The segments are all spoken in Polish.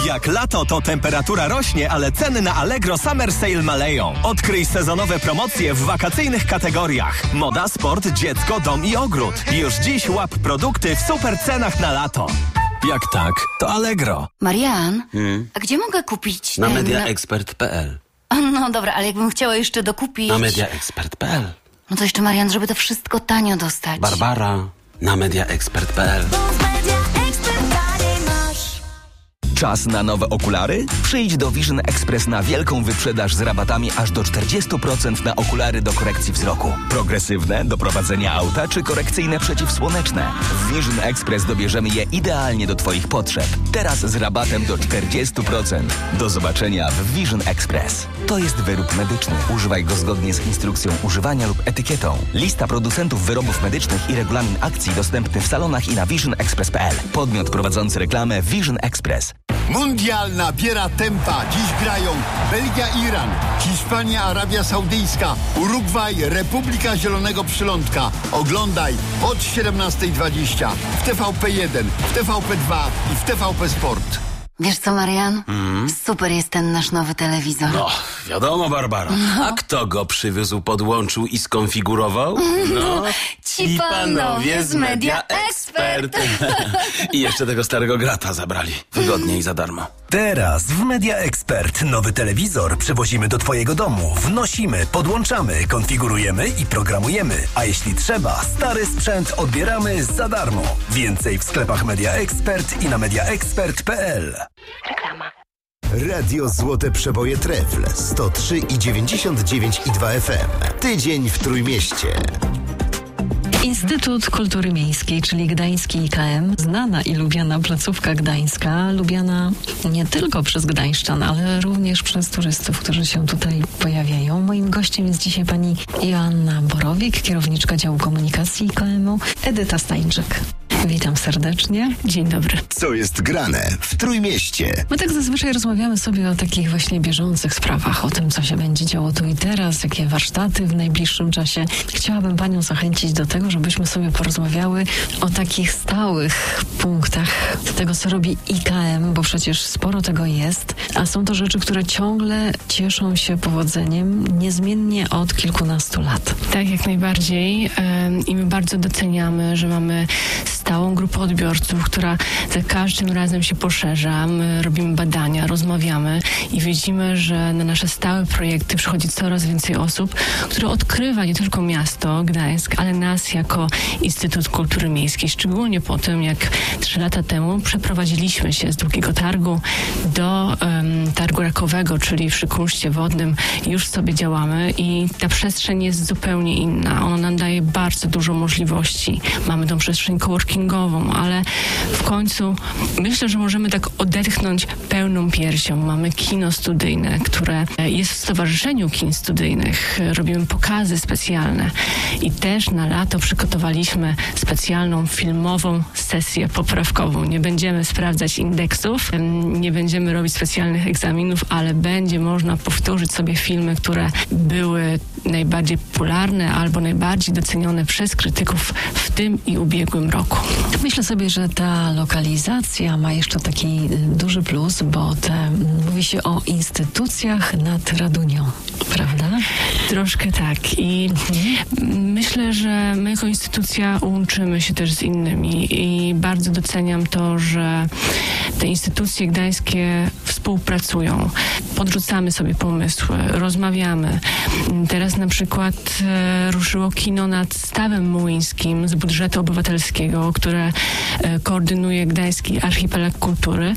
Jak lato, to temperatura rośnie, ale ceny na Allegro Summer Sale maleją. Odkryj sezonowe promocje w wakacyjnych kategoriach. Moda, sport, dziecko, dom i ogród. Już dziś łap produkty w super cenach na lato. Jak tak, to Allegro. Marian, a gdzie mogę kupić Na mediaexpert.pl. No dobra, ale jakbym chciała jeszcze dokupić... Na mediaexpert.pl. No to jeszcze, Marian, żeby to wszystko tanio dostać. Barbara, na mediaexpert.pl. Czas na nowe okulary? Przyjdź do Vision Express na wielką wyprzedaż z rabatami aż do 40% na okulary do korekcji wzroku. Progresywne, do prowadzenia auta czy korekcyjne przeciwsłoneczne. W Vision Express dobierzemy je idealnie do Twoich potrzeb. Teraz z rabatem do 40%. Do zobaczenia w Vision Express. To jest wyrób medyczny. Używaj go zgodnie z instrukcją używania lub etykietą. Lista producentów wyrobów medycznych i regulamin akcji dostępny w salonach i na visionexpress.pl. Podmiot prowadzący reklamę Vision Express. Mundial nabiera tempa. Dziś grają Belgia, Iran, Hiszpania, Arabia Saudyjska, Urugwaj, Republika Zielonego Przylądka. Oglądaj od 17:20 w TVP1, w TVP2 i w TVP Sport. Wiesz co, Marian? Super jest ten nasz nowy telewizor. No, wiadomo, Barbara. A kto go przywiózł, podłączył i skonfigurował? No, ci panowie z Media Expert. I jeszcze tego starego grata zabrali. Wygodnie i za darmo. Teraz w Media Expert nowy telewizor przywozimy do Twojego domu. Wnosimy, podłączamy, konfigurujemy i programujemy. A jeśli trzeba, stary sprzęt odbieramy za darmo. Więcej w sklepach Media Expert i na mediaexpert.pl. Reklama. Radio Złote Przeboje Trefl 103,99,2 FM. Tydzień w Trójmieście. Instytut Kultury Miejskiej, czyli Gdański IKM, znana i lubiana placówka gdańska, lubiana nie tylko przez gdańszczan, ale również przez turystów, którzy się tutaj pojawiają. Moim gościem jest dzisiaj pani Joanna Borowik, kierowniczka działu komunikacji IKM-u, Edyta Stańczyk. Witam serdecznie. Dzień dobry. Co jest grane w Trójmieście? My tak zazwyczaj rozmawiamy sobie o takich właśnie bieżących sprawach, o tym, co się będzie działo tu i teraz, jakie warsztaty w najbliższym czasie. Chciałabym panią zachęcić do tego, żebyśmy sobie porozmawiały o takich stałych punktach tego, co robi IKM, bo przecież sporo tego jest, a są to rzeczy, które ciągle cieszą się powodzeniem, niezmiennie od kilkunastu lat. Tak, jak najbardziej. I my bardzo doceniamy, że mamy stałą grupę odbiorców, która za każdym razem się poszerza. My robimy badania, rozmawiamy i widzimy, że na nasze stałe projekty przychodzi coraz więcej osób, które odkrywa nie tylko miasto Gdańsk, ale nas jako Instytut Kultury Miejskiej. Szczególnie po tym, jak 3 lata temu przeprowadziliśmy się z Długiego Targu do Targu Rakowego, czyli przy Kunszcie Wodnym. Już sobie działamy i ta przestrzeń jest zupełnie inna. Ona nam daje bardzo dużo możliwości. Mamy tą przestrzeń coworkingową, ale w końcu myślę, że możemy tak odetchnąć pełną piersią. Mamy kino studyjne, które jest w Stowarzyszeniu Kin Studyjnych. Robimy pokazy specjalne i też na lato przygotowaliśmy specjalną filmową sesję poprawkową. Nie będziemy sprawdzać indeksów, nie będziemy robić specjalnych egzaminów, ale będzie można powtórzyć sobie filmy, które były najbardziej popularne albo najbardziej docenione przez krytyków w tym i ubiegłym roku. Myślę sobie, że ta lokalizacja ma jeszcze taki duży plus, bo mówi się o instytucjach nad Radunią, prawda? Troszkę tak i myślę, że my jako instytucja łączymy się też z innymi i bardzo doceniam to, że te instytucje gdańskie współpracują. Podrzucamy sobie pomysły, rozmawiamy. Teraz na przykład ruszyło kino nad Stawem Mułyńskim z budżetu obywatelskiego, które koordynuje Gdański Archipelag Kultury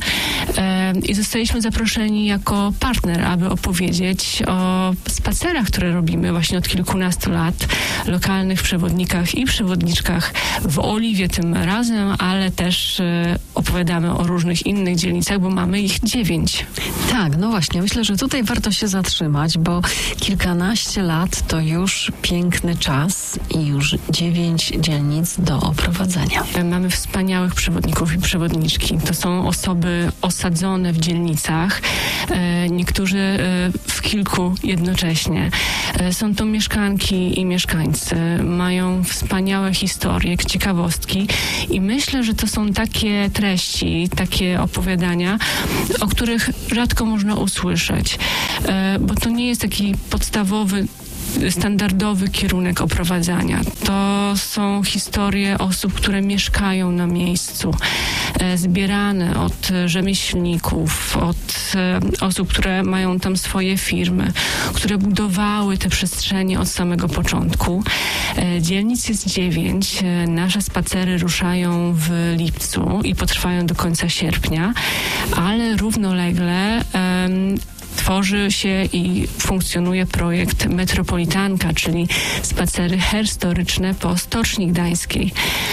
i zostaliśmy zaproszeni jako partner, aby opowiedzieć o spacerach, które robimy właśnie od kilkunastu lat, lokalnych przewodnikach i przewodniczkach w Oliwie tym razem, ale też opowiadamy o różnych innych dzielnicach, bo mamy ich 9. Tak, no właśnie, myślę, że tutaj warto się zatrzymać, bo kilkanaście lat to już piękny czas i już 9 dzielnic do oprowadzenia. Mamy wspaniałych przewodników i przewodniczki. To są osoby osadzone rozmieszczone w dzielnicach, niektórzy w kilku jednocześnie. Są to mieszkanki i mieszkańcy, mają wspaniałe historie, ciekawostki i myślę, że to są takie treści, takie opowiadania, o których rzadko można usłyszeć, bo to nie jest taki podstawowy, standardowy kierunek oprowadzania. To są historie osób, które mieszkają na miejscu, zbierane od rzemieślników, od osób, które mają tam swoje firmy, które budowały te przestrzenie od samego początku. Dzielnic jest 9. Nasze spacery ruszają w lipcu i potrwają do końca sierpnia, ale równolegle tworzy się i funkcjonuje projekt Metropolitanka, czyli spacery historyczne po Stoczni Gdańskiej.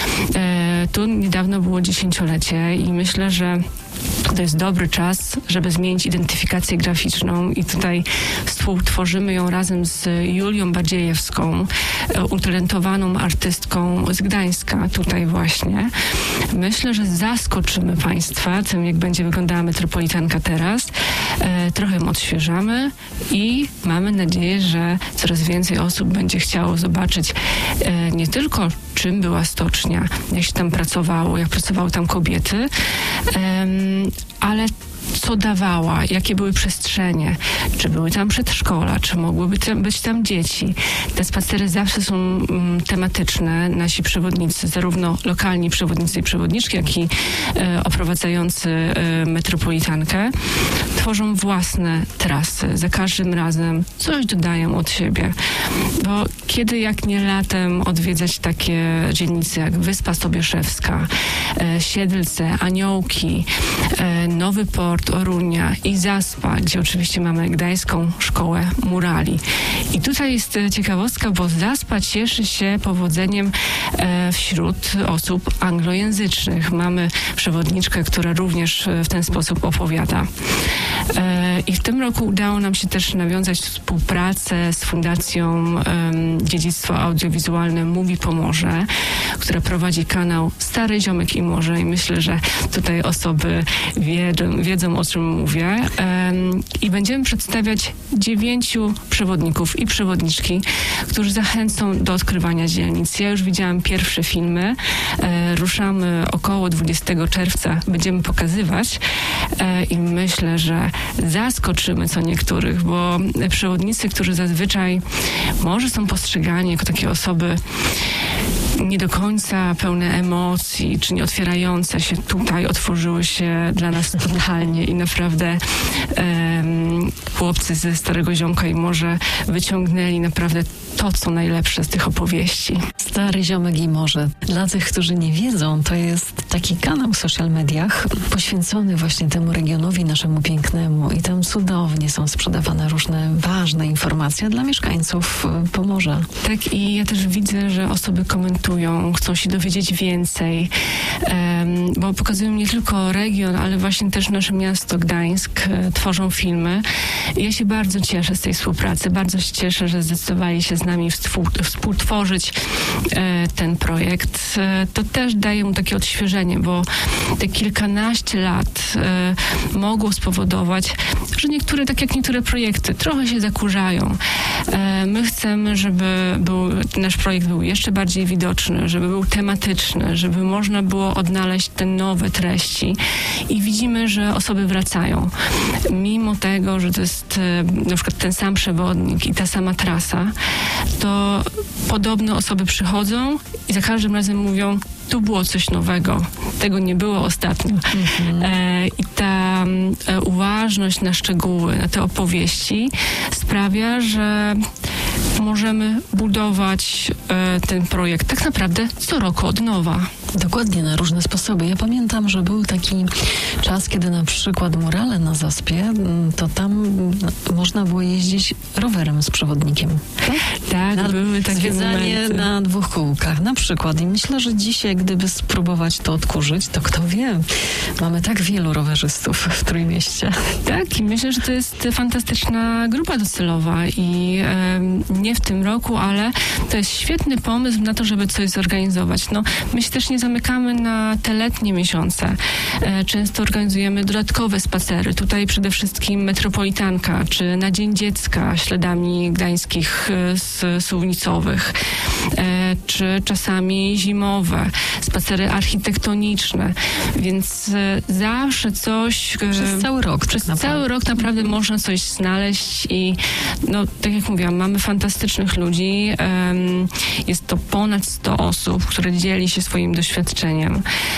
Tu niedawno było 10-lecie i myślę, że to jest dobry czas, żeby zmienić identyfikację graficzną i tutaj współtworzymy ją razem z Julią Badziejewską, utalentowaną artystką z Gdańska, tutaj właśnie. Myślę, że zaskoczymy Państwa tym, jak będzie wyglądała Metropolitanka teraz. Trochę ją odświeżamy i mamy nadzieję, że coraz więcej osób będzie chciało zobaczyć nie tylko czym była stocznia, jak się tam pracowało, jak pracowały tam kobiety, ale co dawała, jakie były przestrzenie, czy były tam przedszkola, czy mogłyby być tam dzieci. Te spacery zawsze są tematyczne. Nasi przewodnicy, zarówno lokalni przewodnicy i przewodniczki, jak i oprowadzający Metropolitankę, tworzą własne trasy. Za każdym razem coś dodają od siebie. Bo kiedy jak nie latem odwiedzać takie dzielnice jak Wyspa Sobieszewska, Siedlce, Aniołki, Nowy Port, Orunia i Zaspa, gdzie oczywiście mamy Gdańską Szkołę Murali. I tutaj jest ciekawostka, bo Zaspa cieszy się powodzeniem wśród osób anglojęzycznych. Mamy przewodniczkę, która również w ten sposób opowiada. I w tym roku udało nam się też nawiązać współpracę z Fundacją Dziedzictwo Audiowizualne Mówi Pomorze, która prowadzi kanał Stary Ziomek i Morze i myślę, że tutaj osoby wiedzą, o czym mówię. I będziemy przedstawiać 9 przewodników i przewodniczki, którzy zachęcą do odkrywania dzielnic. Ja już widziałam pierwsze filmy. Ruszamy około 20 czerwca. Będziemy pokazywać i myślę, że zaskoczymy co niektórych, bo przewodnicy, którzy zazwyczaj może są postrzegani jako takie osoby nie do końca pełne emocji, czy nie otwierające się, tutaj otworzyły się dla nas totalnie i naprawdę chłopcy ze Starego Ziomka i Morze wyciągnęli naprawdę to, co najlepsze z tych opowieści. Stary Ziomek i Morze. Dla tych, którzy nie wiedzą, to jest taki kanał w social mediach poświęcony właśnie temu regionowi naszemu pięknemu i tam cudownie są sprzedawane różne ważne informacje dla mieszkańców Pomorza. Tak, i ja też widzę, że osoby komentują, chcą się dowiedzieć więcej, bo pokazują nie tylko region, ale właśnie też nasze miasto Gdańsk, tworzą filmy. I ja się bardzo cieszę z tej współpracy, bardzo się cieszę, że zdecydowali się z nami współtworzyć ten projekt. To też daje mu takie odświeżenie, bo te kilkanaście lat mogło spowodować, że niektóre, tak jak niektóre projekty, trochę się zakurzają. My chcemy, żeby nasz projekt był jeszcze bardziej widoczny, żeby był tematyczny, żeby można było odnaleźć te nowe treści i widzimy, że osoby wracają. Mimo tego, że to jest na przykład ten sam przewodnik i ta sama trasa, to podobne osoby przychodzą i za każdym razem mówią, tu było coś nowego. Tego nie było ostatnio. I ta uważność na szczegóły, na te opowieści sprawia, że możemy budować ten projekt tak naprawdę co roku od nowa. Dokładnie, na różne sposoby. Ja pamiętam, że był taki czas, kiedy na przykład murale na Zaspie, to tam można było jeździć rowerem z przewodnikiem. Tak, były takie zwiedzanie momenty. na 2 kółkach na przykład. I myślę, że dzisiaj, gdyby spróbować to odkurzyć, to kto wie, Mamy tak wielu rowerzystów w Trójmieście. Tak, i myślę, że to jest fantastyczna grupa docelowa i nie w tym roku, ale to jest świetny pomysł na to, żeby coś zorganizować. No, my się też nie zamykamy na te letnie miesiące. Często organizujemy dodatkowe spacery. Tutaj przede wszystkim Metropolitanka, czy na Dzień Dziecka śladami gdańskich suwnicowych, czy czasami zimowe, spacery architektoniczne, więc zawsze coś... Przez cały rok. Przez cały rok naprawdę można coś znaleźć i no, tak jak mówiłam, mamy fantastycznych ludzi. Jest to ponad 100 osób, które dzieli się swoim doświadczeniem.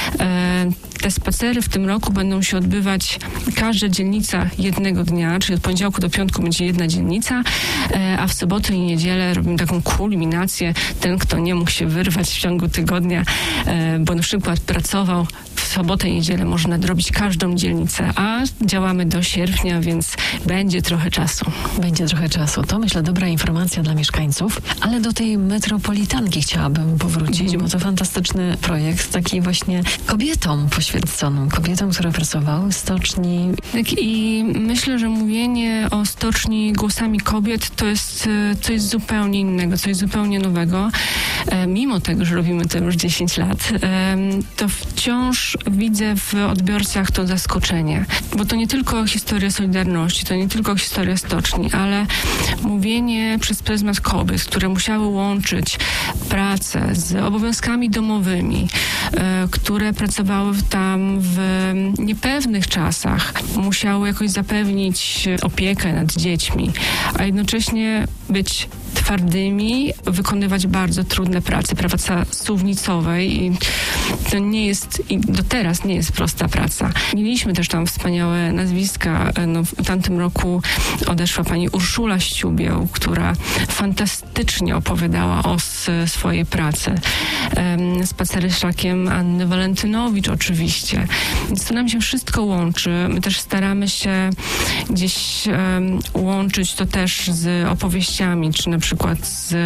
Te spacery w tym roku będą się odbywać każda dzielnica jednego dnia, czyli od poniedziałku do piątku będzie jedna dzielnica, a w sobotę i niedzielę robimy taką kulminację. Ten, kto nie mógł się wyrwać w ciągu tygodnia, bo na przykład pracował w sobotę i niedzielę, może nadrobić każdą dzielnicę, a działamy do sierpnia, więc będzie trochę czasu. Będzie trochę czasu. To myślę dobra informacja dla mieszkańców, ale do tej Metropolitanki chciałabym powrócić, bo to fantastyczny projekt, taki właśnie kobietom poświęconym, kobietom, które pracowały w stoczni. Tak, i myślę, że mówienie o stoczni głosami kobiet to jest coś zupełnie innego, coś zupełnie nowego. Mimo tego, że robimy to już 10 lat, to wciąż widzę w odbiorcach to zaskoczenie, bo to nie tylko historia Solidarności, to nie tylko historia stoczni, ale mówienie przez pryzmat kobiet, które musiały łączyć pracę z obowiązkami domowymi, które pracowały tam w niepewnych czasach, musiały jakoś zapewnić opiekę nad dziećmi, a jednocześnie być twardymi, wykonywać bardzo trudne prace, praca suwnicowej i to nie jest, i do teraz nie jest prosta praca. Mieliśmy też tam wspaniałe nazwiska. No, w tamtym roku odeszła pani Urszula Ściubieł, która fantastycznie opowiadała o swojej pracy. Spacery szlakiem Anny Walentynowicz oczywiście. Więc to nam się wszystko łączy. My też staramy się gdzieś łączyć to też z opowieściami, czy na przykład z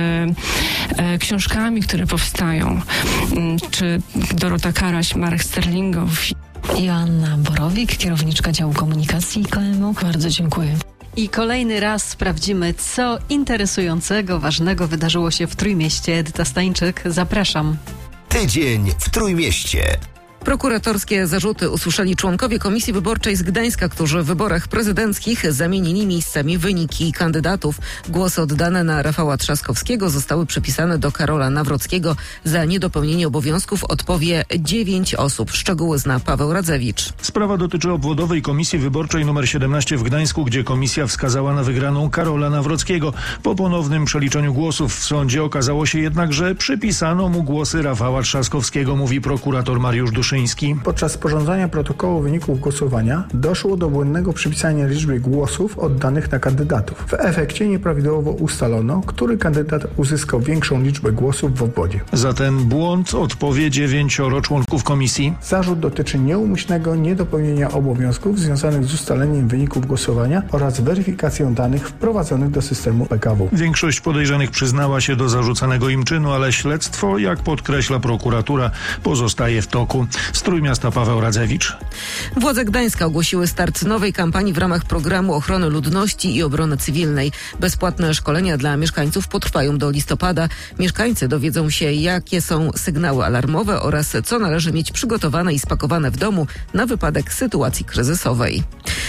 książkami, które powstają, czy Dorota Karaś, Marek Sterlingow. Joanna Borowik, kierowniczka działu komunikacji IKM-u. Bardzo dziękuję. I kolejny raz sprawdzimy, co interesującego, ważnego wydarzyło się w Trójmieście. Edyta Stańczyk, zapraszam. Tydzień w Trójmieście. Prokuratorskie zarzuty usłyszeli członkowie Komisji Wyborczej z Gdańska, którzy w wyborach prezydenckich zamienili miejscami wyniki kandydatów. Głosy oddane na Rafała Trzaskowskiego zostały przypisane do Karola Nawrockiego. Za niedopełnienie obowiązków odpowie 9 osób. Szczegóły zna Paweł Radzewicz. Sprawa dotyczy obwodowej Komisji Wyborczej nr 17 w Gdańsku, gdzie komisja wskazała na wygraną Karola Nawrockiego. Po ponownym przeliczeniu głosów w sądzie okazało się jednak, że przypisano mu głosy Rafała Trzaskowskiego, mówi prokurator Mariusz Duszyński. Podczas sporządzania protokołu wyników głosowania doszło do błędnego przypisania liczby głosów oddanych na kandydatów. W efekcie nieprawidłowo ustalono, który kandydat uzyskał większą liczbę głosów w obwodzie. Za ten błąd odpowie 9 członków komisji. Zarzut dotyczy nieumyślnego niedopełnienia obowiązków związanych z ustaleniem wyników głosowania oraz weryfikacją danych wprowadzonych do systemu PKW. Większość podejrzanych przyznała się do zarzucanego im czynu, ale śledztwo, jak podkreśla prokuratura, pozostaje w toku. Z Trójmiasta Paweł Radzewicz. Władze Gdańska ogłosiły start nowej kampanii w ramach programu ochrony ludności i obrony cywilnej. Bezpłatne szkolenia dla mieszkańców potrwają do listopada. Mieszkańcy dowiedzą się, jakie są sygnały alarmowe oraz co należy mieć przygotowane i spakowane w domu na wypadek sytuacji kryzysowej.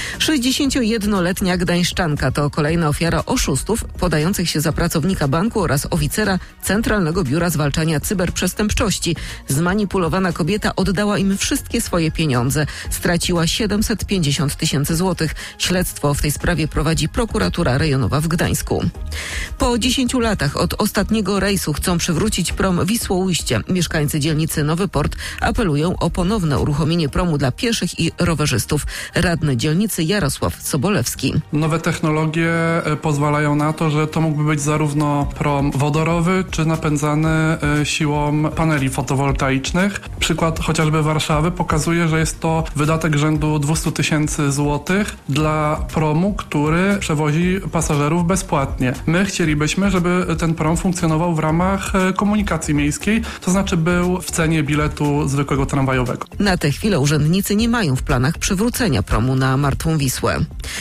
61-letnia gdańszczanka to kolejna ofiara oszustów podających się za pracownika banku oraz oficera Centralnego Biura Zwalczania Cyberprzestępczości. Zmanipulowana kobieta oddała im wszystkie swoje pieniądze. Straciła 750 000 złotych. Śledztwo w tej sprawie prowadzi prokuratura rejonowa w Gdańsku. Po 10 latach od ostatniego rejsu chcą przywrócić prom Wisłoujście. Mieszkańcy dzielnicy Nowy Port apelują o ponowne uruchomienie promu dla pieszych i rowerzystów. Radny dzielnicy Jarosław Sobolewski. Nowe technologie pozwalają na to, że to mógłby być zarówno prom wodorowy, czy napędzany siłą paneli fotowoltaicznych. Przykład chociażby Warszawy pokazuje, że jest to wydatek rzędu 200 000 złotych dla promu, który przewozi pasażerów bezpłatnie. My chcielibyśmy, żeby ten prom funkcjonował w ramach komunikacji miejskiej, to znaczy był w cenie biletu zwykłego tramwajowego. Na tę chwilę urzędnicy nie mają w planach przywrócenia promu na Martwą Wisłę.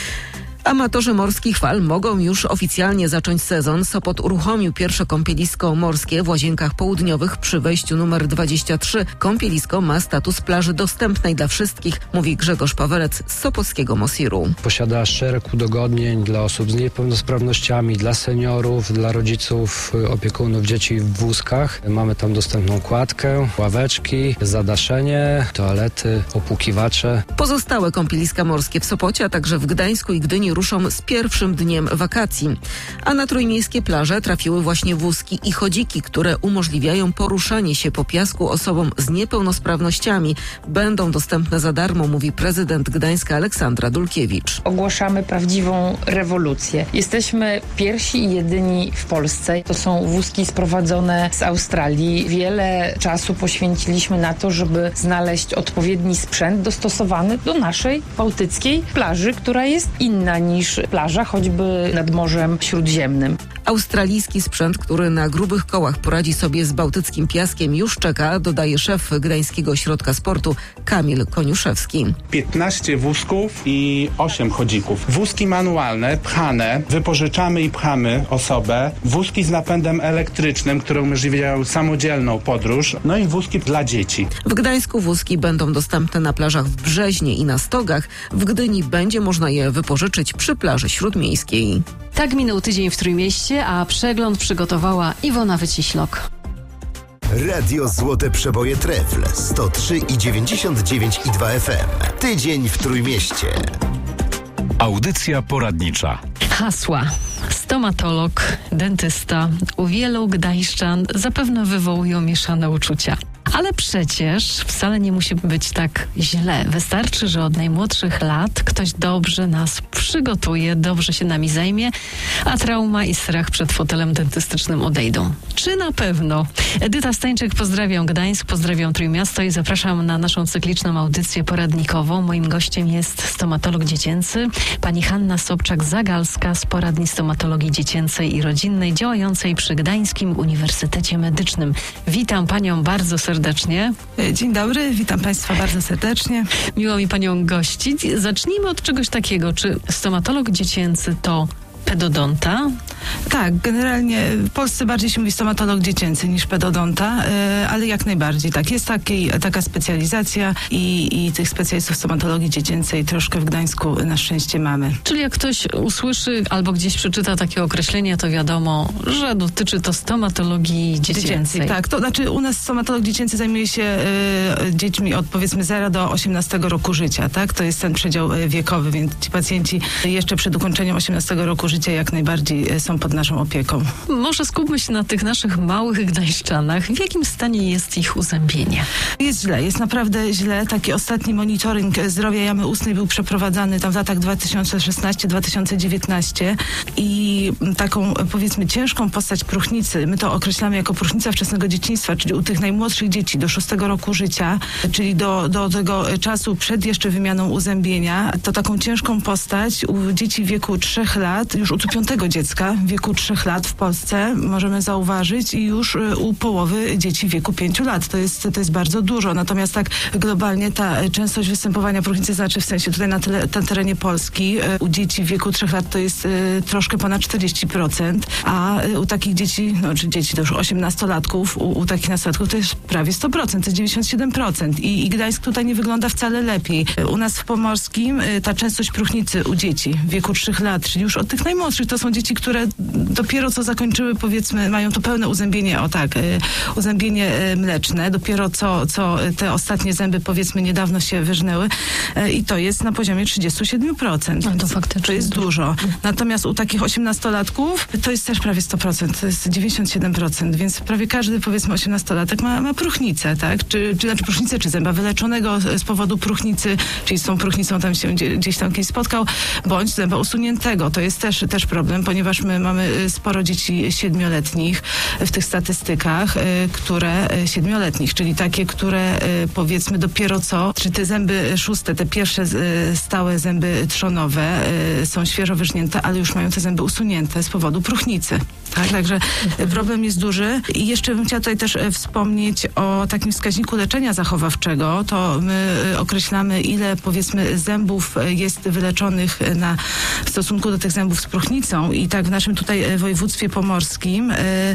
Amatorzy morskich fal mogą już oficjalnie zacząć sezon. Sopot uruchomił pierwsze kąpielisko morskie w Łazienkach Południowych przy wejściu numer 23. Kąpielisko ma status plaży dostępnej dla wszystkich, mówi Grzegorz Pawelec z sopockiego Mosiru. Posiada szereg udogodnień dla osób z niepełnosprawnościami, dla seniorów, dla rodziców, opiekunów dzieci w wózkach. Mamy tam dostępną kładkę, ławeczki, zadaszenie, toalety, opłukiwacze. Pozostałe kąpieliska morskie w Sopocie, a także w Gdańsku i Gdyni ruszą z pierwszym dniem wakacji. A na trójmiejskie plaże trafiły właśnie wózki i chodziki, które umożliwiają poruszanie się po piasku osobom z niepełnosprawnościami. Będą dostępne za darmo, mówi prezydent Gdańska Aleksandra Dulkiewicz. Ogłaszamy prawdziwą rewolucję. Jesteśmy pierwsi i jedyni w Polsce. To są wózki sprowadzone z Australii. Wiele czasu poświęciliśmy na to, żeby znaleźć odpowiedni sprzęt dostosowany do naszej bałtyckiej plaży, która jest inna niż plaża, choćby nad Morzem Śródziemnym. Australijski sprzęt, który na grubych kołach poradzi sobie z bałtyckim piaskiem, już czeka, dodaje szef Gdańskiego Ośrodka Sportu Kamil Koniuszewski. 15 wózków i 8 chodzików. Wózki manualne, pchane, wypożyczamy i pchamy osobę. Wózki z napędem elektrycznym, które umożliwiają samodzielną podróż. No i wózki dla dzieci. W Gdańsku wózki będą dostępne na plażach w Brzeźnie i na Stogach. W Gdyni będzie można je wypożyczyć przy plaży śródmiejskiej. Tak minął tydzień w Trójmieście, a przegląd przygotowała Iwona Wyciślok. Radio Złote Przeboje Trefl 103,99,2 FM. Tydzień w Trójmieście. Audycja poradnicza. Hasła. Stomatolog, dentysta u wielu gdańszczan zapewne wywołują mieszane uczucia. Ale przecież wcale nie musi być tak źle. Wystarczy, że od najmłodszych lat ktoś dobrze nas przygotuje, dobrze się nami zajmie, a trauma i strach przed fotelem dentystycznym odejdą. Czy na pewno? Edyta Stańczyk, pozdrawiam Gdańsk, pozdrawiam Trójmiasto i zapraszam na naszą cykliczną audycję poradnikową. Moim gościem jest stomatolog dziecięcy, pani Hanna Sobczak-Zagalska z Poradni Stomatologii Dziecięcej i Rodzinnej działającej przy Gdańskim Uniwersytecie Medycznym. Witam panią bardzo serdecznie. Dzień dobry, witam państwa bardzo serdecznie. Miło mi panią gościć. Zacznijmy od czegoś takiego. Czy stomatolog dziecięcy to pedodonta? Tak, generalnie w Polsce bardziej się mówi stomatolog dziecięcy niż pedodonta, ale jak najbardziej tak. Jest taka specjalizacja i tych specjalistów stomatologii dziecięcej troszkę w Gdańsku na szczęście mamy. Czyli jak ktoś usłyszy albo gdzieś przeczyta takie określenie, to wiadomo, że dotyczy to stomatologii dziecięcej. Tak, to znaczy u nas stomatolog dziecięcy zajmuje się dziećmi od powiedzmy 0 do 18 roku życia, tak? To jest ten przedział wiekowy, więc ci pacjenci jeszcze przed ukończeniem 18 roku życia jak najbardziej są pod naszą opieką. Może skupmy się na tych naszych małych gdańszczanach. W jakim stanie jest ich uzębienie? Jest źle, jest naprawdę źle. Taki ostatni monitoring zdrowia jamy ustnej był przeprowadzany tam w latach 2016-2019 i taką powiedzmy ciężką postać próchnicy, my to określamy jako próchnica wczesnego dzieciństwa, czyli u tych najmłodszych dzieci do 6 roku życia, czyli do tego czasu przed jeszcze wymianą uzębienia, to taką ciężką postać u dzieci w wieku 3 lat, już u 5 dziecka w wieku 3 lat w Polsce możemy zauważyć i już u połowy dzieci w wieku 5 lat. To jest bardzo dużo. Natomiast tak globalnie ta częstość występowania próchnicy, znaczy w sensie tutaj na terenie Polski u dzieci w wieku 3 lat to jest troszkę ponad 40%, a u takich dzieci, czy dzieci to już 18-latków, u takich nastolatków to jest prawie 100%, to jest 97%. I Gdańsk tutaj nie wygląda wcale lepiej. U nas w Pomorskim ta częstość próchnicy u dzieci w wieku 3 lat, czyli już od tych najmłodszych najmłodszych. To są dzieci, które dopiero co zakończyły, powiedzmy, mają to pełne uzębienie, uzębienie mleczne. Dopiero co te ostatnie zęby, powiedzmy, niedawno się wyżnęły i to jest na poziomie 37%. No to faktycznie to jest dużo. Natomiast u takich 18-latków to jest też prawie 100%, to jest 97%, więc prawie każdy, powiedzmy, 18-latek ma próchnicę, tak? Znaczy próchnicę, czy zęba wyleczonego z powodu próchnicy, czyli z tą próchnicą tam się gdzieś tam kiedyś spotkał, bądź zęba usuniętego. To jest też problem, ponieważ my mamy sporo dzieci 7-letnich w tych statystykach, czyli takie, które powiedzmy dopiero co, czy te zęby szóste, te pierwsze stałe zęby trzonowe są świeżo wyżnięte, ale już mają te zęby usunięte z powodu próchnicy. Tak? Także problem jest duży. I jeszcze bym chciała tutaj też wspomnieć o takim wskaźniku leczenia zachowawczego. To my określamy, ile, powiedzmy, zębów jest wyleczonych w stosunku do tych zębów z próchnicą. I tak w naszym tutaj województwie pomorskim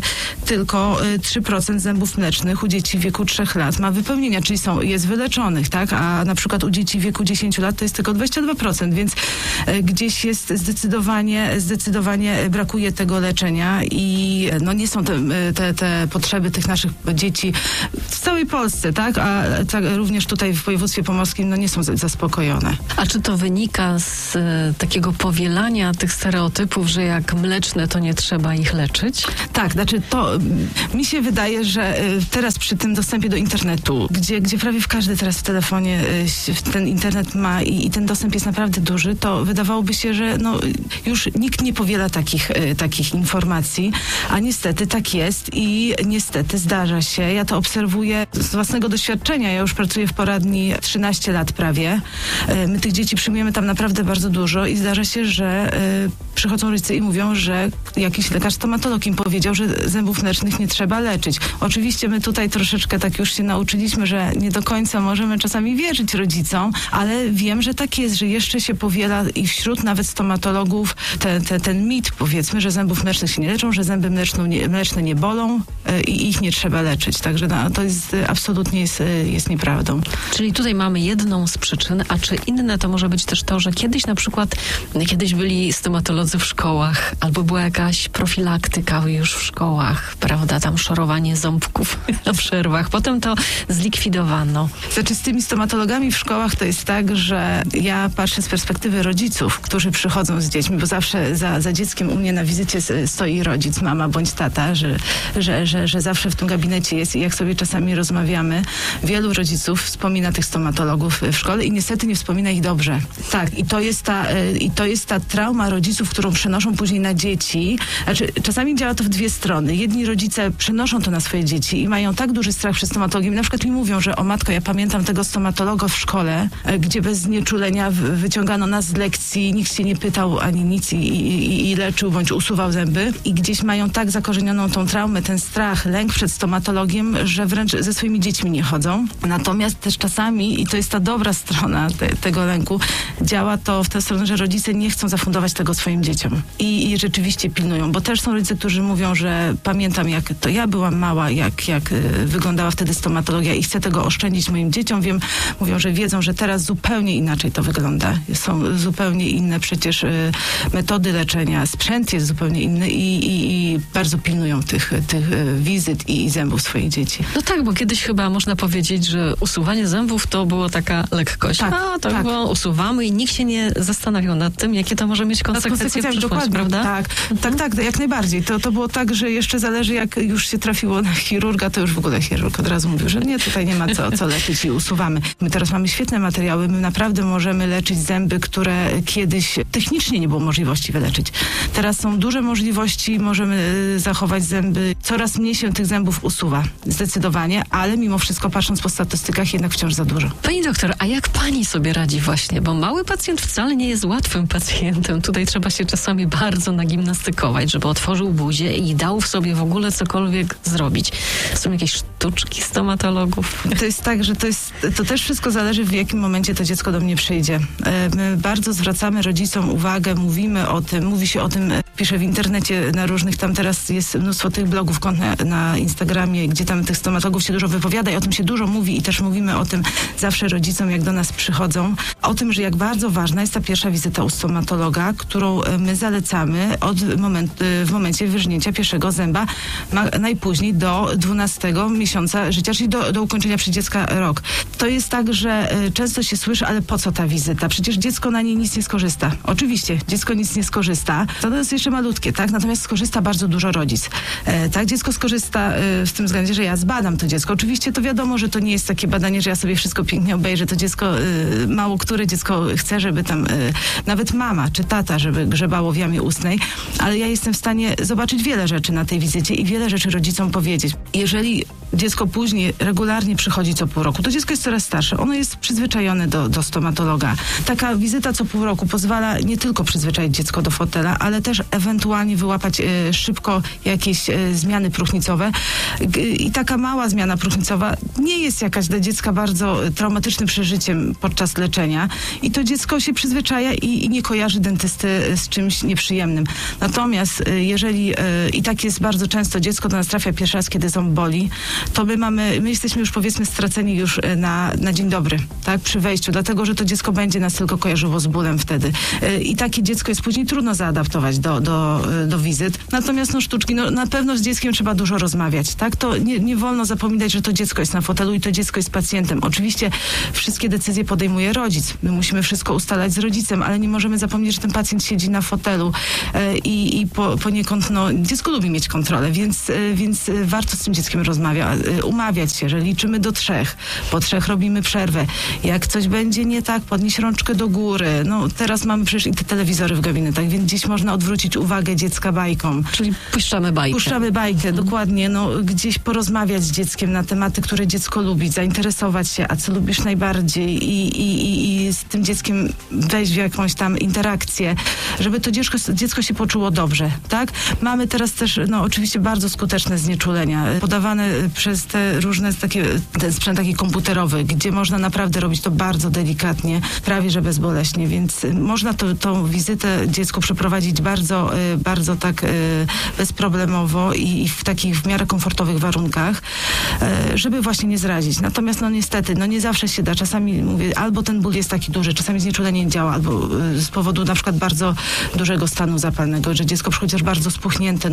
tylko 3% zębów mlecznych u dzieci w wieku 3 lat ma wypełnienia, czyli jest wyleczonych, tak? A na przykład u dzieci w wieku 10 lat to jest tylko 22%, więc gdzieś jest zdecydowanie brakuje tego leczenia i nie są te potrzeby tych naszych dzieci w całej Polsce, tak? A tak, również tutaj w województwie pomorskim nie są zaspokojone. A czy to wynika z takiego powielania tych stereotypów, że jak mleczne, to nie trzeba ich leczyć? Tak, znaczy to mi się wydaje, że teraz przy tym dostępie do internetu, gdzie prawie każdy teraz w telefonie ten internet ma i ten dostęp jest naprawdę duży, to wydawałoby się, że już nikt nie powiela takich informacji, a niestety tak jest i niestety zdarza się. Ja to obserwuję z własnego doświadczenia. Ja już pracuję w poradni 13 lat prawie. My tych dzieci przyjmujemy tam naprawdę bardzo dużo i zdarza się, że przychodzą rodzice i mówią, że jakiś lekarz stomatolog im powiedział, że zębów mlecznych nie trzeba leczyć. Oczywiście my tutaj troszeczkę tak już się nauczyliśmy, że nie do końca możemy czasami wierzyć rodzicom, ale wiem, że tak jest, że jeszcze się powiela i wśród nawet stomatologów ten mit, powiedzmy, że zębów mlecznych się nie leczą, że zęby mleczne nie bolą i ich nie trzeba leczyć. Także to jest absolutnie jest nieprawdą. Czyli tutaj mamy jedną z przyczyn, a czy inne to może być też to, że kiedyś byli stomatolodzy w szkołach, albo była jakaś profilaktyka już w szkołach, prawda, tam szorowanie ząbków na przerwach. Potem to zlikwidowano. Znaczy z tymi stomatologami w szkołach to jest tak, że ja patrzę z perspektywy rodziców, którzy przychodzą z dziećmi, bo zawsze za dzieckiem u mnie na wizycie stoi rodzic, mama bądź tata, że zawsze w tym gabinecie jest i jak sobie czasami rozmawiamy, wielu rodziców wspomina tych stomatologów w szkole i niestety nie wspomina ich dobrze. Tak, i to jest ta trauma rodziców, którą przenoszą później na dzieci. Znaczy, czasami działa to w dwie strony. Jedni rodzice przenoszą to na swoje dzieci i mają tak duży strach przed stomatologiem. Na przykład mi mówią, że o matko, ja pamiętam tego stomatologa w szkole, gdzie bez znieczulenia wyciągano nas z lekcji, nikt się nie pytał ani nic i leczył bądź usuwał zęby. I gdzieś mają tak zakorzenioną tą traumę, ten strach, lęk przed stomatologiem, że wręcz ze swoimi dziećmi nie chodzą. Natomiast też czasami, i to jest ta dobra strona tego lęku, działa to w tę stronę, że rodzice nie chcą zafundować tego swoim dzieciom. I rzeczywiście pilnują, bo też są rodzice, którzy mówią, że pamiętam, jak to ja byłam mała, jak wyglądała wtedy stomatologia i chcę tego oszczędzić moim dzieciom. Mówią, że wiedzą, że teraz zupełnie inaczej to wygląda. Są zupełnie inne przecież metody leczenia, sprzęt jest zupełnie inny i bardzo pilnują tych wizyt i zębów swoich dzieci. No tak, bo kiedyś chyba można powiedzieć, że usuwanie zębów to była taka lekkość. Tak. Było, usuwamy i nikt się nie zastanawiał nad tym, jakie to może mieć konsekwencje w przyszłości, prawda? Tak, jak najbardziej. To było tak, że jeszcze zależy, jak już się trafiło na chirurga, to już w ogóle chirurg od razu mówił, że nie, tutaj nie ma co leczyć i usuwamy. My teraz mamy świetne materiały, my naprawdę możemy leczyć zęby, które kiedyś technicznie nie było możliwości wyleczyć. Teraz są duże możliwości, możemy zachować zęby. Coraz mniej się tych zębów usuwa, zdecydowanie, ale mimo wszystko, patrząc po statystykach, jednak wciąż za dużo. Pani doktor, a jak pani sobie radzi właśnie? Bo mały pacjent wcale nie jest łatwym pacjentem. Tutaj trzeba się czasami bardzo nagimnastykować, żeby otworzył buzię i dał w sobie w ogóle cokolwiek zrobić. Są jakieś sztuczki stomatologów? To jest tak, że to też wszystko zależy, w jakim momencie to dziecko do mnie przyjdzie. My bardzo zwracamy rodzicom uwagę, mówimy o tym, mówi się o tym, piszę w internecie na różnych, tam teraz jest mnóstwo tych blogów, kont na Instagramie, gdzie tam tych stomatologów się dużo wypowiada i o tym się dużo mówi i też mówimy o tym zawsze rodzicom, jak do nas przychodzą, o tym, że jak bardzo ważna jest ta pierwsza wizyta u stomatologa, którą my zalecamy w momencie wyrżnięcia pierwszego zęba, najpóźniej do 12 miesiąca życia, czyli do ukończenia przez dziecka rok. To jest tak, że często się słyszy, ale po co ta wizyta? Przecież dziecko na niej nic nie skorzysta. Oczywiście, dziecko nic nie skorzysta. To jest jeszcze malutkie, tak? Natomiast skorzysta bardzo dużo rodzic. Tak, dziecko skorzysta w tym względzie, że ja zbadam to dziecko. Oczywiście to wiadomo, że to nie jest takie badanie, że ja sobie wszystko pięknie obejrzę. To dziecko, mało które dziecko chce, żeby tam nawet mama czy tata, żeby grzebało w jamie ustnej, ale ja jestem w stanie zobaczyć wiele rzeczy na tej wizycie i wiele rzeczy rodzicom powiedzieć. Jeżeli dziecko później regularnie przychodzi co pół roku, to dziecko jest coraz starsze. Ono jest przyzwyczajone do stomatologa. Taka wizyta co pół roku pozwala nie tylko przyzwyczaić dziecko do fotela, ale też ewentualnie wyłapać szybko jakieś zmiany próchnicowe. I taka mała zmiana próchnicowa nie jest jakaś dla dziecka bardzo traumatycznym przeżyciem podczas leczenia i to dziecko się przyzwyczaja i nie kojarzy dentysty z czymś nieprzyjemnym. Natomiast jeżeli, i tak jest bardzo często, dziecko do nas trafia pierwszy raz, kiedy ząb boli, to my jesteśmy już powiedzmy straceni już na dzień dobry, tak, przy wejściu, dlatego, że to dziecko będzie nas tylko kojarzyło z bólem wtedy. I takie dziecko jest później trudno zaadaptować do wizyt. Natomiast sztuczki, na pewno z dzieckiem trzeba dużo rozmawiać, tak? To nie wolno zapominać, że to dziecko jest na fotelu i to dziecko jest pacjentem. Oczywiście wszystkie decyzje podejmuje rodzic. My musimy wszystko ustalać z rodzicem, ale nie możemy zapomnieć, że ten pacjent siedzi na fotelu i poniekąd, dziecko lubi mieć kontrolę, więc warto z tym dzieckiem rozmawiać, umawiać się, że liczymy do 3. Po 3 robimy przerwę. Jak coś będzie nie tak, podnieś rączkę do góry. Teraz mamy przecież i te telewizory w gabinetach, więc gdzieś można odwrócić uwagę dziecka bajką. Czyli puszczamy bajkę. Puszczamy bajkę, dokładnie. Gdzieś porozmawiać z dzieckiem na tematy, które dziecko lubi, zainteresować się, a co lubisz najbardziej i z tym dzieckiem wejść w jakąś tam interakcję, żeby to dziecko się poczuło dobrze, tak? Mamy teraz też, oczywiście bardzo skuteczne znieczulenia, podawane przez te różne ten sprzęt taki komputerowy, gdzie można naprawdę robić to bardzo delikatnie, prawie że bezboleśnie, więc można tą wizytę dziecku przeprowadzić bardzo, bardzo tak bezproblemowo i w takich w miarę komfortowych warunkach, żeby właśnie nie zrazić. Natomiast niestety, nie zawsze się da. Czasami mówię, albo ten ból jest taki duży, czasami znieczulenie nie działa, albo z powodu na przykład bardzo dużego stanu zapalnego, że dziecko przychodzi też bardzo spuchnięte,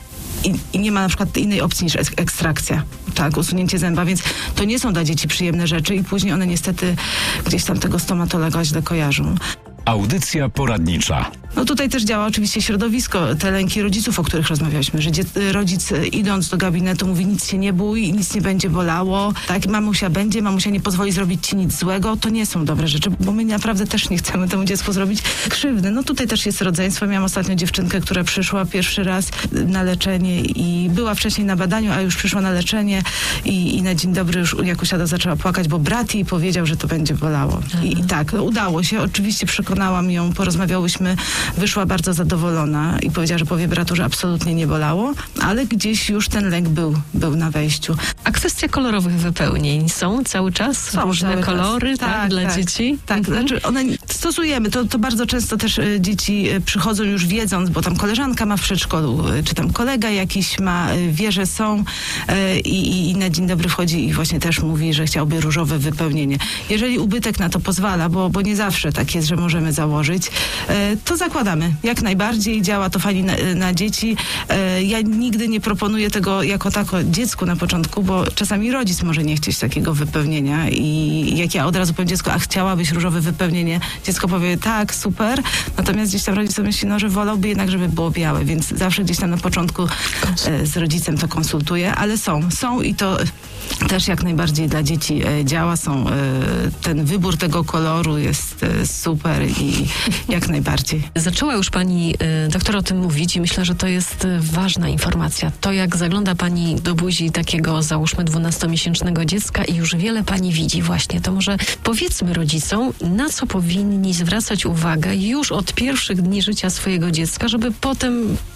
i nie ma na przykład innej opcji niż ekstrakcja, tak, usunięcie zęba, więc to nie są dla dzieci przyjemne rzeczy i później one niestety gdzieś tam tego stomatologa źle kojarzą. Audycja poradnicza. Tutaj też działa oczywiście środowisko, te lęki rodziców, o których rozmawialiśmy, że rodzic idąc do gabinetu mówi, nic się nie bój, nic nie będzie bolało, tak, mamusia nie pozwoli zrobić ci nic złego, to nie są dobre rzeczy, bo my naprawdę też nie chcemy temu dziecku zrobić krzywdy. Tutaj też jest rodzeństwo. Miałam ostatnio dziewczynkę, która przyszła pierwszy raz na leczenie i była wcześniej na badaniu, a już przyszła na leczenie i na dzień dobry już jak usiadła, zaczęła płakać, bo brat jej powiedział, że to będzie bolało. I tak, udało się, oczywiście przekonałam ją, porozmawiałyśmy, wyszła bardzo zadowolona i powiedziała, że powie bratu, że absolutnie nie bolało, ale gdzieś już ten lęk był na wejściu. A kwestia kolorowych wypełnień są cały czas? Są różne kolory dla dzieci? Tak, znaczy stosujemy. To bardzo często też dzieci przychodzą już wiedząc, bo tam koleżanka ma w przedszkolu, czy tam kolega jakiś ma, wie, że są i na dzień dobry wchodzi i właśnie też mówi, że chciałby różowe wypełnienie. Jeżeli ubytek na to pozwala, bo nie zawsze tak jest, że możemy założyć, to zakładamy. Jak najbardziej działa to fajnie na dzieci. Ja nigdy nie proponuję tego jako tako dziecku na początku, bo czasami rodzic może nie chcieć takiego wypełnienia i jak ja od razu powiem dziecku, a chciałabyś różowe wypełnienie, dziecko powie tak, super, natomiast gdzieś tam rodzic myśli, że wolałby jednak, żeby było białe, więc zawsze gdzieś tam na początku z rodzicem to konsultuję, ale są i to też jak najbardziej dla dzieci działa, ten wybór tego koloru jest super i jak najbardziej. Zaczęła już pani doktor o tym mówić i myślę, że to jest ważna informacja. To jak zagląda pani do buzi takiego załóżmy 12-miesięcznego dziecka i już wiele pani widzi właśnie, to może powiedzmy rodzicom, na co powinni zwracać uwagę już od pierwszych dni życia swojego dziecka, żeby potem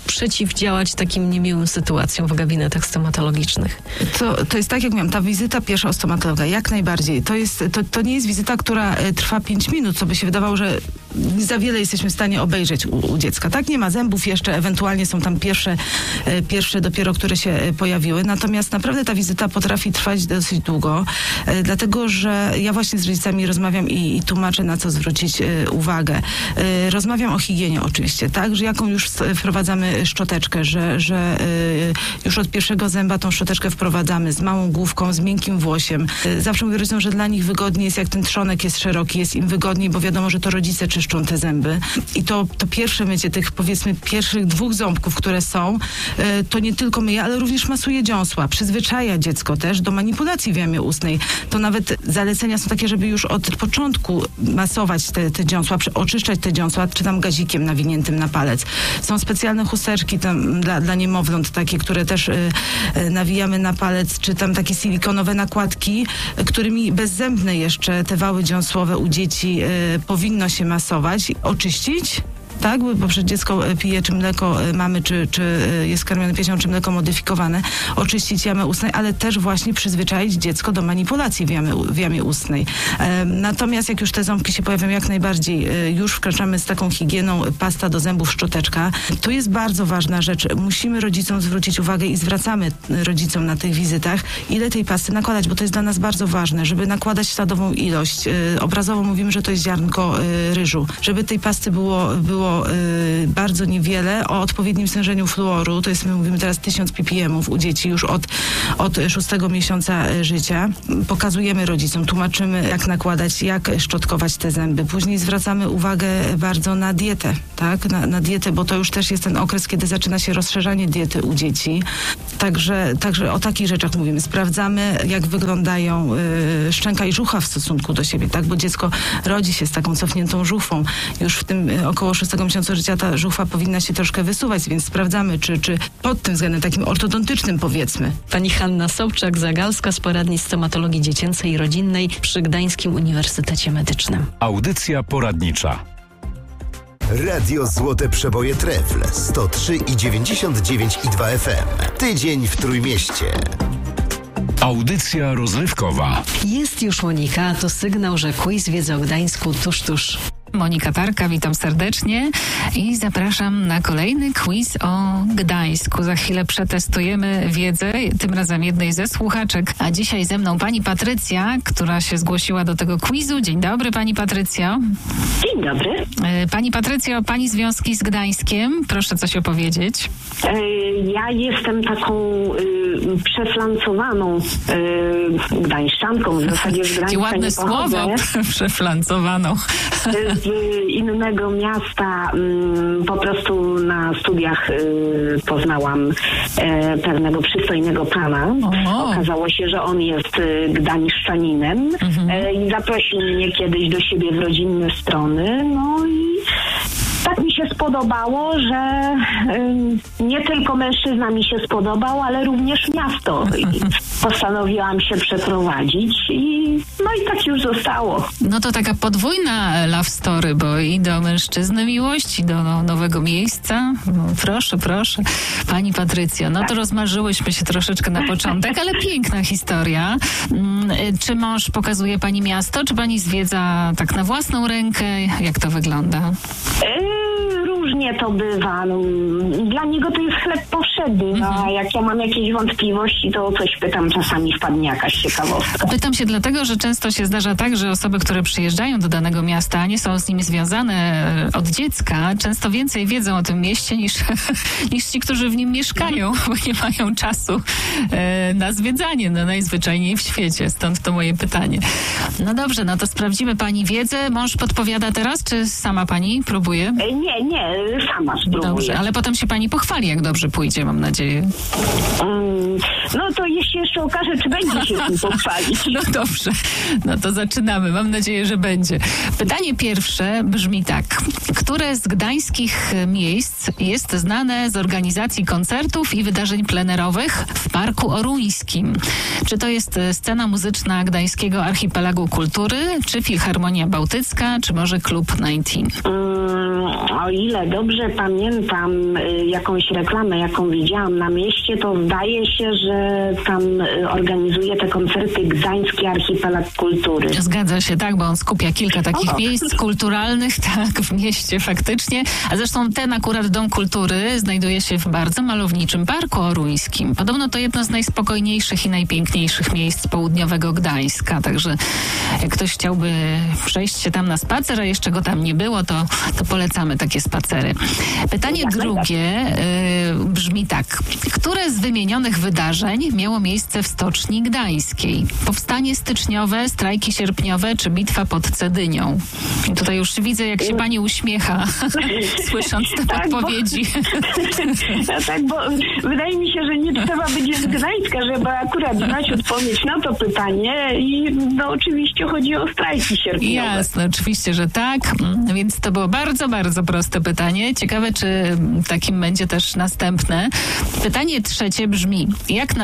przeciwdziałać takim niemiłym sytuacjom w gabinetach stomatologicznych? To jest tak, jak miałam, ta wizyta pierwsza u stomatologa, jak najbardziej. To nie jest wizyta, która trwa 5 minut, co by się wydawało, że za wiele jesteśmy w stanie obejrzeć u dziecka. Tak, nie ma zębów jeszcze, ewentualnie są tam pierwsze dopiero, które się pojawiły. Natomiast naprawdę ta wizyta potrafi trwać dosyć długo, dlatego, że ja właśnie z rodzicami rozmawiam i tłumaczę, na co zwrócić uwagę. Rozmawiam o higienie oczywiście, tak, że jaką już wprowadzamy szczoteczkę, że już od pierwszego zęba tą szczoteczkę wprowadzamy z małą główką, z miękkim włosiem. Zawsze mówię rodzicom, że dla nich wygodniej jest, jak ten trzonek jest szeroki, jest im wygodniej, bo wiadomo, że to rodzice czyszczą te zęby. I to pierwsze mycie tych, powiedzmy, pierwszych 2 ząbków, które są, to nie tylko myje, ale również masuje dziąsła. Przyzwyczaja dziecko też do manipulacji w jamie ustnej. To nawet zalecenia są takie, żeby już od początku masować te dziąsła, oczyszczać te dziąsła, czy tam gazikiem nawiniętym na palec. Są specjalne chusteczki tam dla niemowląt, takie, które też nawijamy na palec, czy tam takie silikonowe nakładki, którymi bezzębne jeszcze te wały dziąsłowe u dzieci powinno się masować, oczyścić. Tak, bo przecież dziecko pije czy mleko mamy, czy jest karmione piersią, czy mleko modyfikowane, oczyścić jamę ustnej, ale też właśnie przyzwyczaić dziecko do manipulacji w jamie ustnej. Natomiast jak już te ząbki się pojawią, jak najbardziej już wkraczamy z taką higieną, pasta do zębów, szczoteczka. To jest bardzo ważna rzecz. Musimy rodzicom zwrócić uwagę i zwracamy rodzicom na tych wizytach, ile tej pasty nakładać, bo to jest dla nas bardzo ważne, żeby nakładać śladową ilość. Obrazowo mówimy, że to jest ziarnko ryżu. Żeby tej pasty było bardzo niewiele, o odpowiednim stężeniu fluoru, to jest, my mówimy teraz 1000 ppm u dzieci już od 6 miesiąca życia. Pokazujemy rodzicom, tłumaczymy, jak nakładać, jak szczotkować te zęby. Później zwracamy uwagę bardzo na dietę, tak? Na dietę, bo to już też jest ten okres, kiedy zaczyna się rozszerzanie diety u dzieci. Także o takich rzeczach mówimy. Sprawdzamy, jak wyglądają szczęka i żuchwa w stosunku do siebie, tak? Bo dziecko rodzi się z taką cofniętą żuchwą. Już w tym około 6 miesiąca życia ta żuchwa powinna się troszkę wysuwać, więc sprawdzamy, czy pod tym względem takim ortodontycznym, powiedzmy. Pani Hanna Sobczak-Zagalska z poradni stomatologii dziecięcej i rodzinnej przy Gdańskim Uniwersytecie Medycznym. Audycja poradnicza. Radio Złote Przeboje Trefl 103,99,2 FM. Tydzień w Trójmieście. Audycja rozrywkowa. Jest już Monika, to sygnał, że quiz wiedzy o Gdańsku tuż. Monika Tarka, witam serdecznie i zapraszam na kolejny quiz o Gdańsku. Za chwilę przetestujemy wiedzę, tym razem jednej ze słuchaczek. A dzisiaj ze mną pani Patrycja, która się zgłosiła do tego quizu. Dzień dobry, pani Patrycjo. Dzień dobry. Pani Patrycjo, pani związki z Gdańskiem. Proszę coś opowiedzieć. Ja jestem taką przeflancowaną gdańszczanką. W zasadzie z Gdańska ładne słowo, przeflancowaną. Z innego miasta po prostu na studiach poznałam pewnego przystojnego pana. Okazało się, że on jest gdańszczaninem i zaprosił mnie kiedyś do siebie w rodzinne strony. No i tak mi się spodobało, że nie tylko mężczyzna mi się spodobał, ale również miasto. I postanowiłam się przeprowadzić i tak już zostało. No to taka podwójna love story, bo i do mężczyzny miłość, i do nowego miejsca. No, proszę. Pani Patrycjo, no to rozmarzyłyśmy się troszeczkę na początek, ale piękna historia. Czy mąż pokazuje pani miasto, czy pani zwiedza tak na własną rękę? Jak to wygląda? Różnie to bywa. Dla niego to jest chleb powszedni. A jak ja mam jakieś wątpliwości, to o coś pytam, czasami wpadnie jakaś ciekawostka. Pytam się dlatego, że często się zdarza tak, że osoby, które przyjeżdżają do danego miasta, nie są z nim związane od dziecka, często więcej wiedzą o tym mieście niż ci, którzy w nim mieszkają, bo nie mają czasu na zwiedzanie, najzwyczajniej w świecie. Stąd to moje pytanie. No dobrze, no to sprawdzimy pani wiedzę. Mąż podpowiada teraz, czy sama pani próbuje? Nie, sama spróbuję. Dobrze, ale potem się pani pochwali, jak dobrze pójdzie, mam nadzieję. No to jeśli jeszcze okaże, czy będzie się tym pochwalić. No dobrze, no to zaczynamy. Mam nadzieję, że będzie. Pytanie pierwsze brzmi tak. Które z gdańskich miejsc jest znane z organizacji koncertów i wydarzeń plenerowych w Parku Oruńskim? Czy to jest scena muzyczna Gdańskiego Archipelagu Kultury, czy Filharmonia Bałtycka, czy może Klub 19? o ile dobrze pamiętam jakąś reklamę, jaką widziałam na mieście, to zdaje się, że tam organizuje te koncerty Gdański Archipelag Kultury. Zgadza się, tak, bo on skupia kilka takich miejsc kulturalnych, tak, w mieście faktycznie. A zresztą ten akurat Dom Kultury znajduje się w bardzo malowniczym Parku Oruńskim. Podobno to jedno z najspokojniejszych i najpiękniejszych miejsc południowego Gdańska, także jak ktoś chciałby przejść się tam na spacer, a jeszcze go tam nie było, to polecamy takie spacery. Pytanie drugie brzmi tak. Które z wymienionych wydarzeń miało miejsce w Stoczni Gdańskiej? Powstanie styczniowe, strajki sierpniowe czy bitwa pod Cedynią? I tutaj już widzę, jak się pani uśmiecha, słysząc te podpowiedzi. Tak, bo wydaje mi się, że nie trzeba być z Gdańska, żeby akurat znać odpowiedź na to pytanie i no oczywiście chodzi o strajki sierpniowe. Jasne, oczywiście, że tak. Więc to było bardzo, bardzo proste pytanie. Ciekawe, czy takim będzie też następne. Pytanie trzecie brzmi, jak